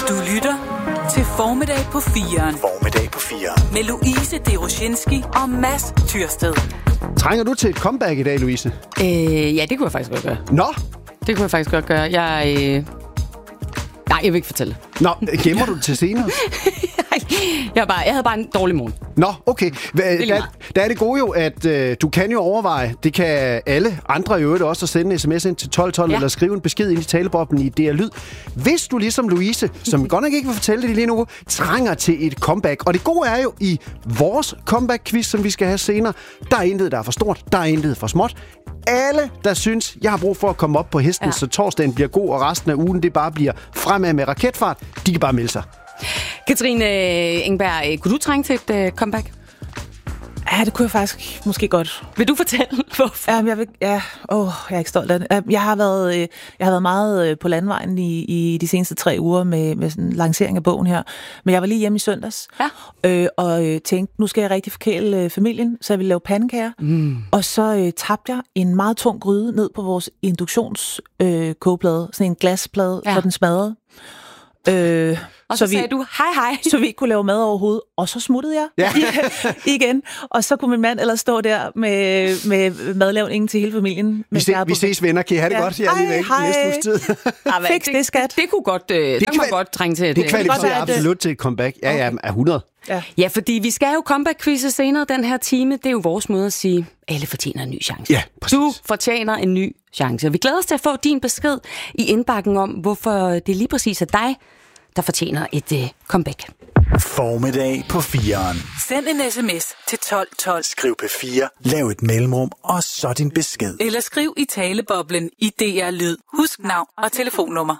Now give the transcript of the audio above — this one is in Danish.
Du lytter til Formiddag på 4'eren. Formiddag på 4'eren. Med Louise Deroshinski og Mads Tyrsted. Trænger du til et comeback i dag, Louise? Ja, det kunne jeg faktisk godt gøre. Nå? Det kunne jeg faktisk godt gøre. Nej, jeg vil ikke fortælle. Nå, gemmer du det til senere? Jeg havde bare en dårlig morgen. Nå, okay. Der er det gode jo, at du kan jo overveje, det kan alle andre i øvrigt også, at sende en sms ind til 1212, eller skrive en besked ind i taleboblen i DR Lyd. Hvis du ligesom Louise, som godt nok ikke vil fortælle det lige nu, trænger til et comeback. Og det gode er jo, i vores comeback-quiz, som vi skal have senere, der er intet, der er for stort, der er intet for småt. Alle, der synes, jeg har brug for at komme op på hesten, så torsdagen bliver god, og resten af ugen, det bare bliver fremad med raketfart, de kan bare melde sig. Katrine Engberg, kunne du trænge til et comeback? Ja, det kunne jeg faktisk måske godt. Vil du fortælle, hvorfor? Jeg er ikke stolt af det. Jeg har været meget på landvejen i de seneste 3 uger med sådan en lancering af bogen her. Men jeg var lige hjemme i søndags, og tænkte, nu skal jeg rigtig forkæle familien, så jeg ville lave pandekager. Og så tabte jeg en meget tung gryde ned på vores induktionskogeplade, sådan en glasplade, så den smadrede. Og så sagde du hej. Så vi ikke kunne lave mad overhovedet. Og så smuttede jeg igen. Og så kunne min mand ellers stå der med madlavningen til hele familien. Vi ses venner, kan I have det godt? Jeg er lige væk næste uges tid. Fix det, skat. Det kunne godt trænge til. Det kvalificerer absolut til et comeback. Ja, 100. Ja, fordi vi skal jo comeback-quizze senere den her time. Det er jo vores måde at sige, alle fortjener en ny chance. Ja, præcis. Du fortjener en ny chance. Vi glæder os til at få din besked i indbakken om, hvorfor det lige præcis er dig, der fortjener et comeback. Formiddag på 4'eren. Send en sms til 1212. Skriv P4, lav et mellemrum, og så din besked. Eller skriv i taleboblen i DR Lyd. Husk navn og telefonnummer.